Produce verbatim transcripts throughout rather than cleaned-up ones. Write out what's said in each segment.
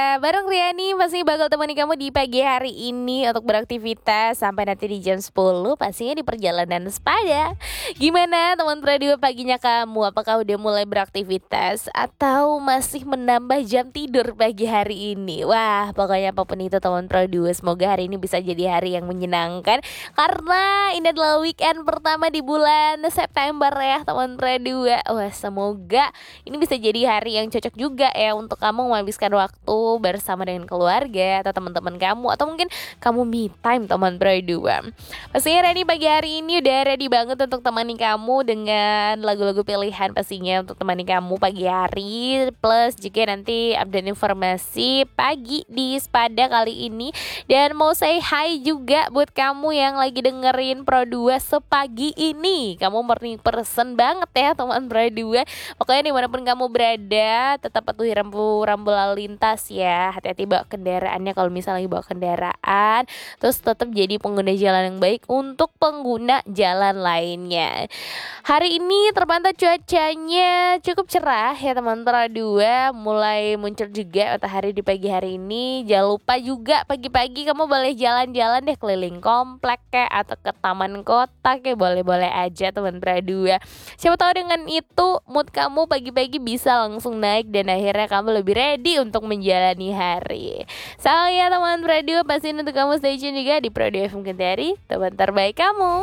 bareng Riani pasti bakal temani kamu di pagi hari ini untuk beraktivitas sampai nanti di jam sepuluh pastinya di perjalanan sepeda. Gimana teman radio paginya kamu? Apakah udah mulai beraktivitas atau masih menambah jam tidur pagi hari ini? Wah, pokoknya apapun itu teman radio, semoga hari ini bisa jadi hari yang menyenangkan karena ini adalah weekend pertama di bulan September ya teman radio. Wah, semoga ini bisa jadi hari yang cocok juga ya untuk kamu menghabiskan waktu bersama dengan keluarga atau teman-teman kamu, atau mungkin kamu me time teman berdua. Pastinya Reni pagi hari ini udah ready banget untuk temani kamu dengan lagu-lagu pilihan pastinya untuk temani kamu pagi hari, plus juga nanti update informasi pagi di Spada kali ini. Dan mau say hi juga buat kamu yang lagi dengerin Pro dua sepagi ini. Kamu morning person banget ya teman berdua. Pokoknya dimanapun kamu berada, tetap patuhi rambu-rambu lalu lintas ya. Hati-hati bawa kendaraannya kalau misalnya bawa kendaraan. Terus tetap jadi pengguna jalan yang baik untuk pengguna jalan lainnya. Hari ini terpantau cuacanya cukup cerah ya teman dua. Mulai muncul juga matahari di pagi hari ini. Jangan lupa juga pagi-pagi kamu boleh jalan-jalan deh keliling komplek kayak atau ke taman kota kayak, boleh-boleh aja teman dua. Siapa tahu dengan itu mood kamu pagi-pagi bisa langsung naik dan akhirnya kamu lebih ready untuk menjalani hari. Saya teman radio, pastiin untuk kamu stay tune juga di Pro dua F M Kendari, teman terbaik kamu.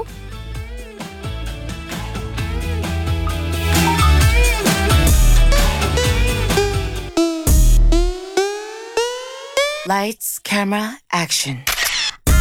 Lights, camera, action.